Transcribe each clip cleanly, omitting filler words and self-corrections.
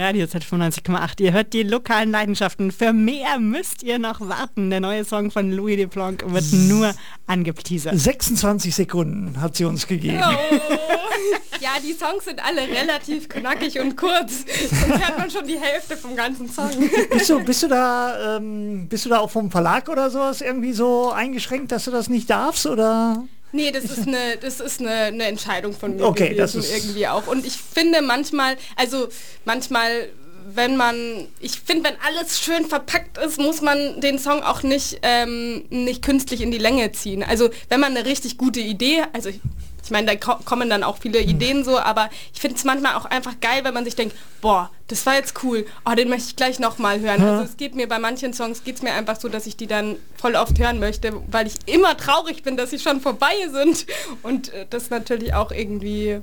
Radio Z95,8. Ihr hört die lokalen Leidenschaften. Für mehr müsst ihr noch warten. Der neue Song von Louis Duplanc wird nur angeteasert. 26 Sekunden hat sie uns gegeben. Oh. Ja, die Songs sind alle relativ knackig und kurz. Sonst hört man schon die Hälfte vom ganzen Song. Bist du da auch vom Verlag oder sowas irgendwie so eingeschränkt, dass du das nicht darfst, oder? Nee, das ist eine Entscheidung von mir okay, gewesen, das ist irgendwie auch. Und ich finde manchmal, wenn alles schön verpackt ist, muss man den Song auch nicht künstlich in die Länge ziehen. Also wenn man eine richtig gute Idee, also ich meine, da kommen dann auch viele Ideen so, aber ich finde es manchmal auch einfach geil, wenn man sich denkt, boah, das war jetzt cool, oh, den möchte ich gleich nochmal hören. Also es geht mir bei manchen Songs, geht es mir einfach so, dass ich die dann voll oft hören möchte, weil ich immer traurig bin, dass sie schon vorbei sind. Und das natürlich auch irgendwie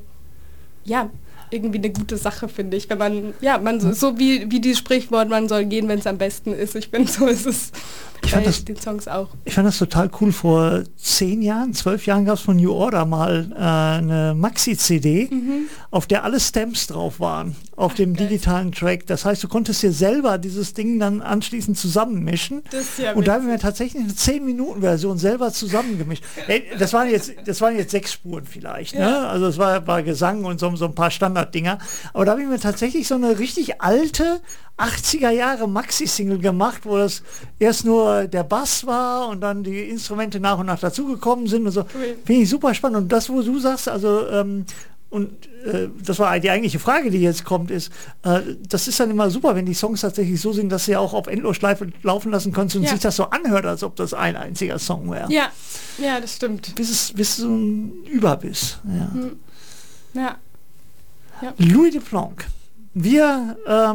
eine gute Sache, finde ich, wenn man, so wie dieses Sprichwort, man soll gehen, wenn es am besten ist. Ich bin so, ist es bei den Songs auch. Ich fand das total cool. Vor 12 Jahren gab es von New Order mal eine Maxi-CD, auf der alle Stems drauf waren, auf dem digitalen Track. Das heißt, du konntest dir selber dieses Ding dann anschließend zusammenmischen. Und da haben wir tatsächlich eine 10-Minuten-Version selber zusammengemischt. Das waren jetzt 6 Spuren vielleicht. Ne? Ja. Also es war Gesang und so ein paar Standarddinger. Aber da habe ich mir tatsächlich so eine richtig alte 80er Jahre Maxi-Single gemacht, wo das erst nur der Bass war und dann die Instrumente nach und nach dazugekommen sind und so. Finde ich super spannend. Und das, wo du sagst, also das war die eigentliche Frage, die jetzt kommt, ist, das ist dann immer super, wenn die Songs tatsächlich so sind, dass sie auch auf Endlosschleife laufen lassen kannst und sich das so anhört, als ob das ein einziger Song wäre. Ja, das stimmt. Bis du so ein Überbiss. Ja. Louis Duplanc. Wir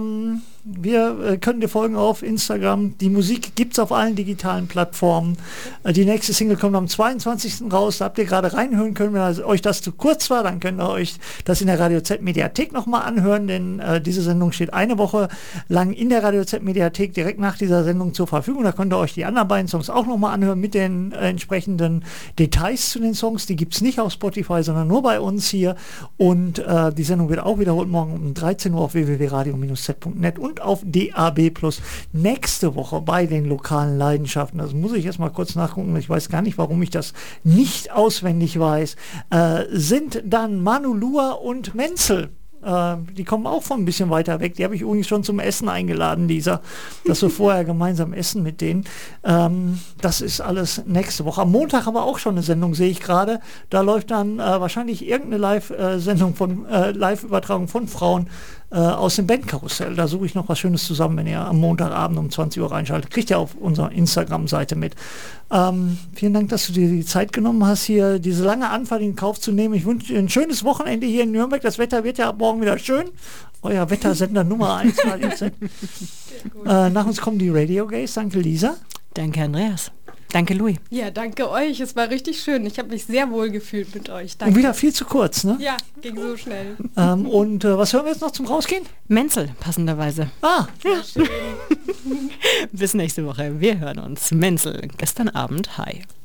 können dir folgen auf Instagram. Die Musik gibt es auf allen digitalen Plattformen. Die nächste Single kommt am 22. raus. Da habt ihr gerade reinhören können. Wenn euch das zu kurz war, dann könnt ihr euch das in der Radio Z Mediathek nochmal anhören, denn diese Sendung steht eine Woche lang in der Radio Z Mediathek direkt nach dieser Sendung zur Verfügung. Da könnt ihr euch die anderen beiden Songs auch nochmal anhören mit den entsprechenden Details zu den Songs. Die gibt es nicht auf Spotify, sondern nur bei uns hier. Und die Sendung wird auch wiederholt morgen um 13 Uhr auf www.radio-z.net und auf DAB+ nächste Woche bei den lokalen Leidenschaften. Das muss ich jetzt mal kurz nachgucken. Ich weiß gar nicht, warum ich das nicht auswendig weiß. Sind dann Manu Lua und Menzel. Die kommen auch von ein bisschen weiter weg. Die habe ich übrigens schon zum Essen eingeladen, dass wir vorher gemeinsam essen mit denen. Das ist alles nächste Woche. Am Montag aber auch schon eine Sendung, sehe ich gerade. Da läuft dann wahrscheinlich irgendeine Live-Übertragung von Frauen aus dem Bandkarussell. Da suche ich noch was Schönes zusammen, wenn ihr am Montagabend um 20 Uhr reinschaltet. Kriegt ihr auf unserer Instagram-Seite mit. Vielen Dank, dass du dir die Zeit genommen hast, hier diese lange Anfahrt in Kauf zu nehmen. Ich wünsche dir ein schönes Wochenende hier in Nürnberg. Das Wetter wird ja ab morgen wieder schön. Euer Wettersender Nummer 1. Nach uns kommen die Radio Gays. Danke, Lisa. Danke, Andreas. Danke, Louis. Ja, danke euch. Es war richtig schön. Ich habe mich sehr wohl gefühlt mit euch. Danke. Und wieder viel zu kurz, ne? Ja, ging so schnell. Und was hören wir jetzt noch zum Rausgehen? Menzel, passenderweise. Ja. Bis nächste Woche. Wir hören uns. Menzel, gestern Abend. Hi.